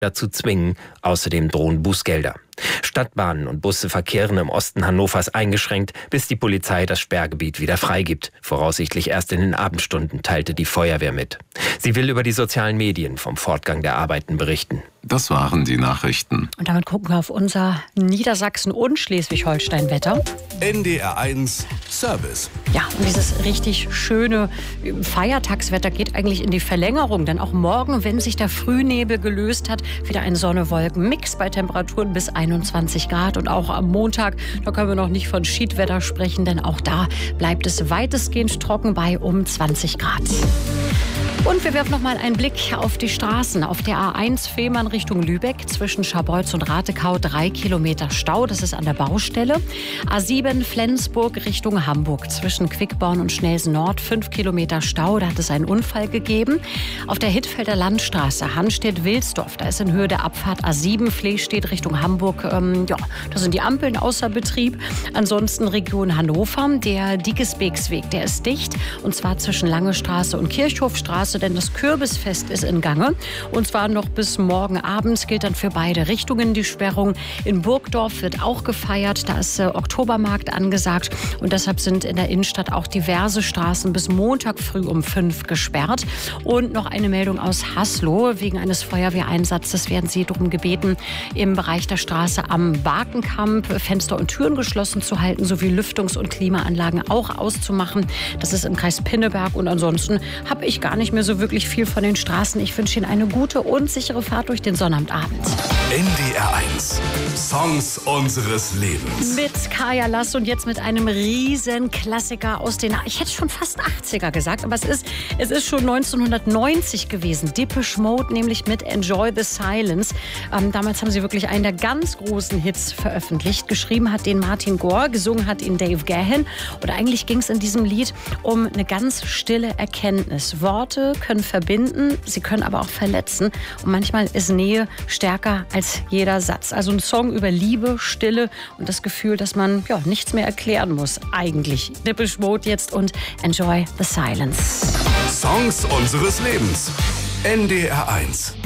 dazu zwingen. Außerdem drohen Bußgelder. Stadtbahnen und Busse verkehren im Osten Hannovers eingeschränkt, bis die Polizei das Sperrgebiet wieder freigibt. Voraussichtlich erst in den Abendstunden, teilte die Feuerwehr mit. Sie will über die sozialen Medien vom Fortgang der Arbeiten berichten. Das waren die Nachrichten. Und damit gucken wir auf unser Niedersachsen- und Schleswig-Holstein-Wetter. NDR1 Service. Ja, und dieses richtig schöne Feiertagswetter geht eigentlich in die Verlängerung. Denn auch morgen, wenn sich der Frühnebel gelöst hat, wieder ein Sonne-Wolken-Mix bei Temperaturen bis 21 Grad. Und auch am Montag, da können wir noch nicht von Schiedwetter sprechen, denn auch da bleibt es weitestgehend trocken bei um 20 Grad. Und wir werfen noch mal einen Blick auf die Straßen. Auf der A1 Fehmarn Richtung Lübeck zwischen Scharbeutz und Ratekau 3 Kilometer Stau. Das ist an der Baustelle. A7 Flensburg Richtung Hamburg zwischen Quickborn und Schnelsen Nord 5 Kilometer Stau. Da hat es einen Unfall gegeben. Auf der Hittfelder Landstraße Hanstedt-Wilsdorf. Da ist in Höhe der Abfahrt A7 Flehstedt Richtung Hamburg. Da sind die Ampeln außer Betrieb. Ansonsten Region Hannover. Der Diekesbeeksweg, der ist dicht. Und zwar zwischen Lange Straße und Kirchhofstraße. Denn das Kürbisfest ist in Gange. Und zwar noch bis morgen Abend gilt dann für beide Richtungen die Sperrung. In Burgdorf wird auch gefeiert. Da ist Oktobermarkt angesagt. Und deshalb sind in der Innenstadt auch diverse Straßen bis Montag früh um 5 gesperrt. Und noch eine Meldung aus Haslo. Wegen eines Feuerwehreinsatzes werden Sie darum gebeten, im Bereich der Straße am Barkenkamp Fenster und Türen geschlossen zu halten, sowie Lüftungs- und Klimaanlagen auch auszumachen. Das ist im Kreis Pinneberg. Und ansonsten habe ich gar nicht mehr so wirklich viel von den Straßen. Ich wünsche Ihnen eine gute und sichere Fahrt durch den Sonnabendabend. NDR1 Songs unseres Lebens. Mit Kaya Lass und jetzt mit einem riesen Klassiker aus den, ich hätte schon fast 80er gesagt, aber es ist schon 1990 gewesen. Depeche Mode, nämlich mit Enjoy the Silence. Damals haben sie wirklich einen der ganz großen Hits veröffentlicht. Geschrieben hat den Martin Gore, gesungen hat ihn Dave Gahan. Und eigentlich ging es in diesem Lied um eine ganz stille Erkenntnis. Worte können verbinden, sie können aber auch verletzen. Und manchmal ist Nähe stärker als jeder Satz. Also ein Song über Liebe, Stille und das Gefühl, dass man nichts mehr erklären muss. Eigentlich. Depeche Mode jetzt und Enjoy the Silence. Songs unseres Lebens. NDR1.